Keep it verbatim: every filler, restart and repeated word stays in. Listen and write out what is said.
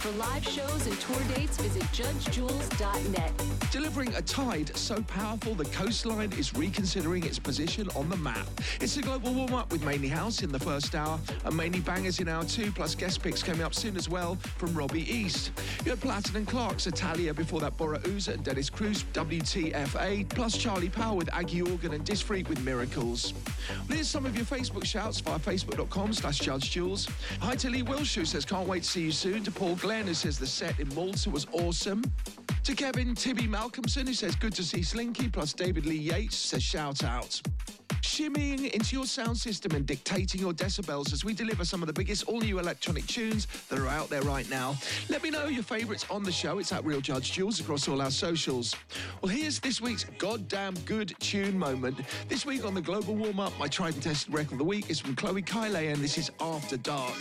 For live shows and tour dates, visit judge jules dot net. Delivering a tide so powerful the coastline is reconsidering its position on the map. It's a global warm-up with mainly house in the first hour and mainly bangers in hour two, plus guest picks coming up soon as well from Robbie East. You had Platten and Clark's Italia before that, Bora Uza and Dennis Cruz, W T F A, plus Charlie Powell with Aggie Organ and Disc Freak with Miracles. Well, here's some of your Facebook shouts via facebook.com slash Judge Jules. Hi to Lee Wilsh, who says can't wait to see you soon. To Paul Glenn, who says the set in Malta was awesome. To Kevin Tibby Malcolmson, who says good to see Slinky, plus David Lee Yates says shout out. Shimmying into your sound system and dictating your decibels as we deliver some of the biggest all-new electronic tunes that are out there right now. Let me know your favourites on the show. It's at Real Judge Jules across all our socials. Well, here's this week's goddamn good tune moment. This week on the Global Warm-Up, my tried and tested record of the week is from Chloe Kyle, and this is After Dark.